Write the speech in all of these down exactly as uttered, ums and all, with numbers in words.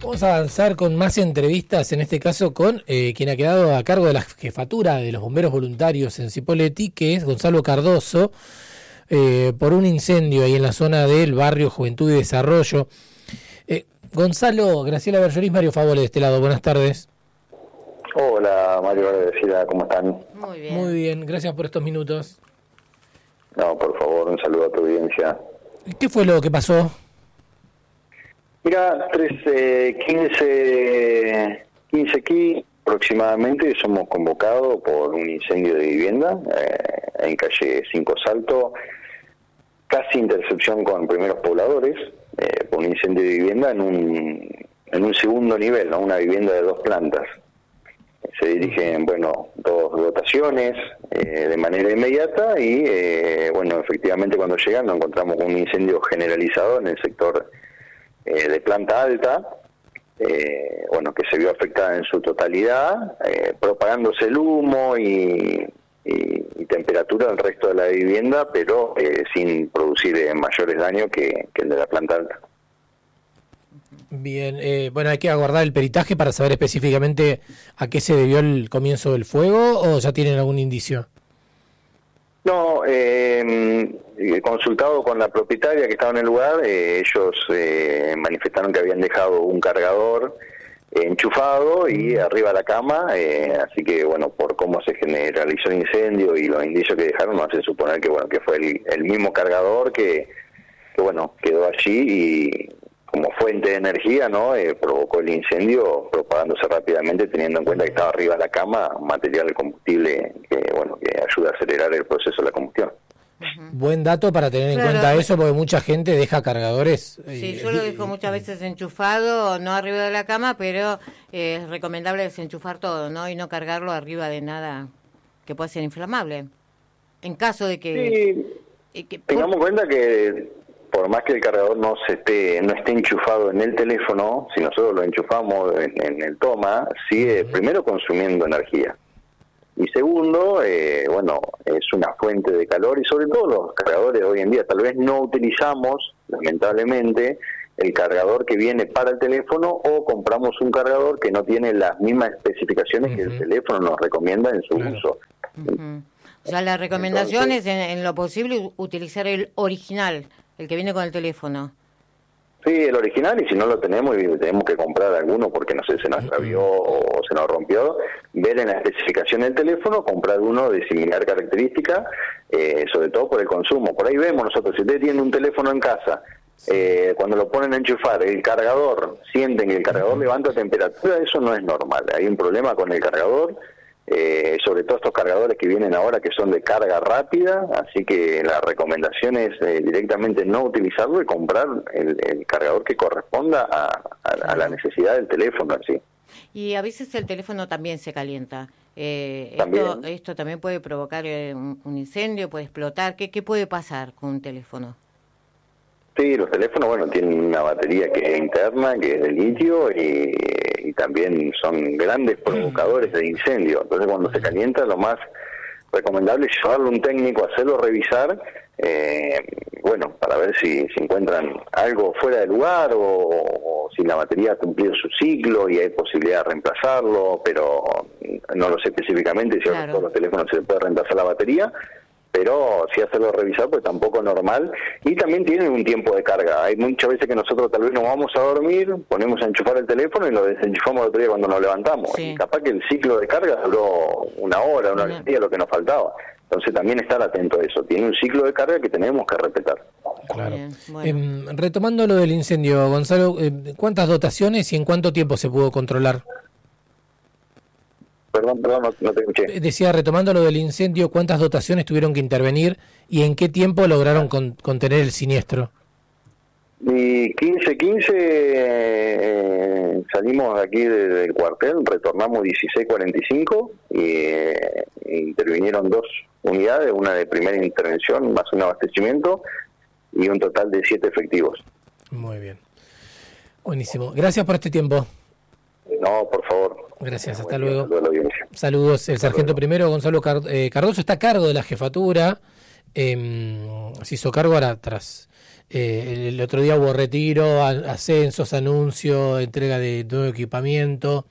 Vamos a avanzar con más entrevistas, en este caso con eh, quien ha quedado a cargo de la jefatura de los bomberos voluntarios en Cipolletti, que es Gonzalo Cardoso, eh, por un incendio ahí en la zona del barrio Juventud y Desarrollo. Eh, Gonzalo, Graciela Berjoris, Mario Favole de este lado, buenas tardes. Hola Mario, Graciela, ¿cómo están? Muy bien. Muy bien, gracias por estos minutos. No, por favor, un saludo a tu audiencia. ¿Qué fue lo que pasó? Mira, trece, quince, quince aquí aproximadamente somos convocados por un incendio de vivienda eh, en calle Cinco Salto, casi intercepción con primeros pobladores, eh, por un incendio de vivienda en un, en un segundo nivel, ¿no? Una vivienda de dos plantas. Se dirigen, bueno, dos dotaciones eh, de manera inmediata y, eh, bueno, efectivamente cuando llegan nos encontramos con un incendio generalizado en el sector eh, de planta alta, eh, bueno, que se vio afectada en su totalidad, eh, propagándose el humo y, y, y temperatura del resto de la vivienda, pero eh, sin producir eh, mayores daños que, que el de la planta alta. Bien, eh, bueno, hay que aguardar el peritaje para saber específicamente a qué se debió el comienzo del fuego, ¿o ya tienen algún indicio? No, eh, consultado con la propietaria que estaba en el lugar, eh, ellos eh, manifestaron que habían dejado un cargador eh, enchufado y arriba de la cama, eh, así que bueno, por cómo se generalizó el incendio y los indicios que dejaron, nos hace suponer que bueno que fue el, el mismo cargador que, que bueno quedó allí y como fuente de energía, ¿no? Eh, provocó el incendio propagándose rápidamente, teniendo en cuenta que estaba arriba de la cama, material de combustible que bueno que ayuda a acelerar el proceso de la combustión. Uh-huh. Buen dato para tener en claro, cuenta eso, porque mucha gente deja cargadores. Sí, eh, yo lo dejo muchas veces enchufado, no arriba de la cama, pero eh, es recomendable desenchufar todo, ¿no? Y no cargarlo arriba de nada que pueda ser inflamable. En caso de que... Sí, eh, que tengamos en cuenta que por más que el cargador no se esté no esté enchufado en el teléfono, si nosotros lo enchufamos en, en el toma, sigue primero consumiendo energía. Y segundo, eh, bueno, es una fuente de calor y sobre todo los cargadores hoy en día, tal vez no utilizamos, lamentablemente, el cargador que viene para el teléfono o compramos un cargador que no tiene las mismas especificaciones uh-huh. que el teléfono nos recomienda en su claro. uso. Uh-huh. O sea, la recomendación Entonces, es en, en lo posible utilizar el original, el que viene con el teléfono. Sí, el original, y si no lo tenemos y tenemos que comprar alguno porque no sé, se nos extravió o se nos rompió, ver en la especificación del teléfono, comprar uno de similar característica, eh, sobre todo por el consumo. Por ahí vemos nosotros, si usted tiene un teléfono en casa, eh, cuando lo ponen a enchufar, el cargador, sienten que el cargador levanta temperatura, eso no es normal. Hay un problema con el cargador, Eh, sobre todo estos cargadores que vienen ahora que son de carga rápida, así que la recomendación es eh, directamente no utilizarlo y comprar el, el cargador que corresponda a, a, a la necesidad del teléfono así. Y a veces el teléfono también se calienta. Eh, ¿También? Esto, esto también puede provocar eh, un, un incendio, puede explotar. ¿Qué, ¿Qué puede pasar con un teléfono? Sí, los teléfonos, bueno, tienen una batería que es interna, que es de litio y, y también son grandes provocadores de incendio. Entonces, cuando se calienta, lo más recomendable es llevarlo a un técnico, hacerlo revisar, eh, bueno, para ver si, si encuentran algo fuera de lugar o, o si la batería ha cumplido su ciclo y hay posibilidad de reemplazarlo, pero no lo sé específicamente si claro. a todos los teléfonos se le puede reemplazar la batería, pero sí hacerlo revisar, pues tampoco es normal. Y también tienen un tiempo de carga. Hay muchas veces que nosotros tal vez nos vamos a dormir, ponemos a enchufar el teléfono y lo desenchufamos el otro día cuando nos levantamos. Sí. Y capaz que el ciclo de carga duró una hora, una hora y media, lo que nos faltaba. Entonces también estar atento a eso. Tiene un ciclo de carga que tenemos que respetar. Claro. Bien, bueno. eh, retomando lo del incendio, Gonzalo, eh, ¿cuántas dotaciones y en cuánto tiempo se pudo controlar? Perdón, perdón, no, no te escuché. Decía, retomando lo del incendio, ¿cuántas dotaciones tuvieron que intervenir y en qué tiempo lograron con, contener el siniestro? Y quince quince eh, salimos de aquí de, del cuartel, retornamos dieciséis cuarenta y cinco y eh, intervinieron dos unidades, una de primera intervención más un abastecimiento y un total de siete efectivos. Muy bien. Buenísimo. Gracias por este tiempo. No, por favor. Gracias, hasta luego. Saludos, Saludos. El sargento primero, Gonzalo Cardoso, está a cargo de la jefatura eh, se hizo cargo ahora tras. Eh, el, el otro día hubo retiro, a, ascensos, anuncios, entrega de nuevo equipamiento.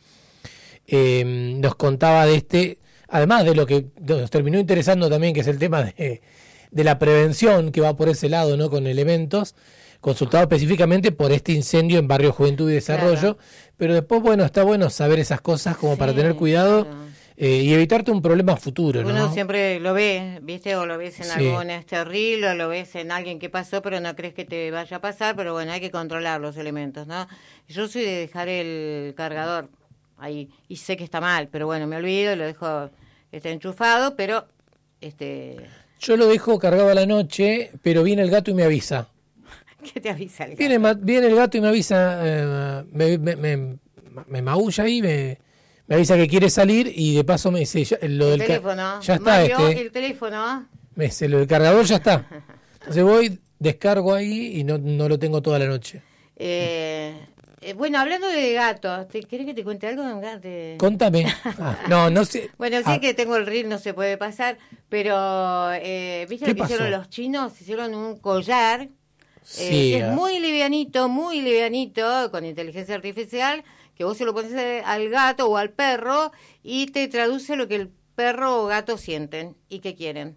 Eh, nos contaba de este, además de lo que nos terminó interesando también, que es el tema de, de la prevención, que va por ese lado, ¿no? Con elementos, consultado específicamente por este incendio en Barrio Juventud y Desarrollo, claro. Pero después, bueno, está bueno saber esas cosas como sí, para tener cuidado. Claro. Eh, y evitarte un problema futuro, ¿no? Uno siempre lo ve, ¿viste? O lo ves en sí. algo terrible, o lo ves en alguien que pasó, pero no crees que te vaya a pasar, pero bueno, hay que controlar los elementos, ¿no? Yo soy de dejar el cargador ahí, y sé que está mal, pero bueno, me olvido, lo dejo este, enchufado, pero... este Yo lo dejo cargado a la noche, pero viene el gato y me avisa. ¿Qué te avisa el gato? Viene, viene el gato y me avisa, eh, me, me, me, me maulla ahí, me... Me avisa que quiere salir y de paso me dice, ya, lo el del teléfono. Ya está, Mario, este. El teléfono. Me dice, lo del cargador ya está. Entonces voy, descargo ahí y no, no lo tengo toda la noche. Eh, eh, bueno, hablando de gatos, ¿te, ¿querés que te cuente algo de un gato? Contame. Ah, no, no sé. Bueno, sí ah. que tengo el reel, no se puede pasar, pero eh, ¿viste lo que pasó? Hicieron los chinos? Hicieron un collar. Sí, eh, que es muy livianito, muy livianito, con inteligencia artificial, que vos se lo pones al gato o al perro y te traduce lo que el perro o gato sienten y qué quieren.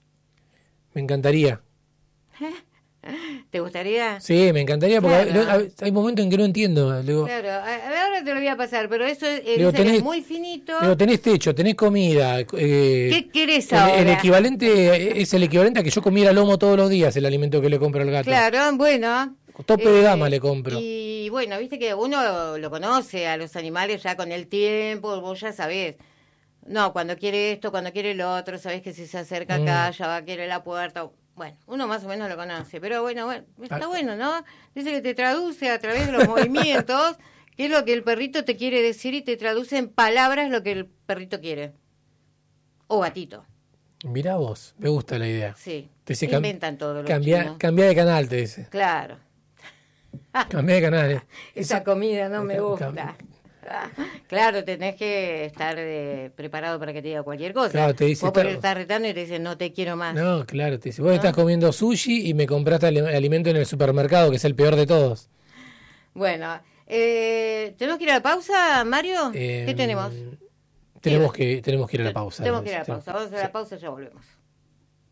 Me encantaría. ¿Te gustaría? Sí, me encantaría, porque claro. hay, hay momentos en que no entiendo. Digo, claro, ahora te lo voy a pasar, pero eso es, digo, tenés, es muy finito. Digo, tenés techo, tenés comida. Eh, ¿Qué querés ahora? El, el equivalente es el equivalente a que yo comiera lomo todos los días, el alimento que le compro al gato. Claro, bueno. Tope eh, de gama le compro. Y bueno, viste que uno lo conoce a los animales ya con el tiempo, vos ya sabés. No, cuando quiere esto, cuando quiere lo otro, sabés que si se acerca acá, mm. ya va a querer la puerta. Bueno, uno más o menos lo conoce, pero bueno, bueno está ah. bueno, ¿no? Dice que te traduce a través de los movimientos qué es lo que el perrito te quiere decir y te traduce en palabras lo que el perrito quiere. O gatito. Mirá vos, me gusta la idea. Sí, te dice, inventan todo lo cambia, cambia de canal, te dice. Claro. Cambia de canal. Eh. Esa Esa comida no me gusta. Cambia. Claro, tenés que estar eh, preparado para que te diga cualquier cosa. Claro, te dice, vos por estar retando y te dice, no te quiero más. No, claro, te dice, vos ¿no? estás ¿Ah? comiendo sushi y me compraste alimento en el supermercado, que es el peor de todos. Bueno, eh, ¿tenemos que ir a la pausa, Mario? Eh, ¿Qué tenemos? Tenemos que, tenemos que ir a la pausa. Tenemos que ir a la pausa. Vamos a la pausa y ya volvemos.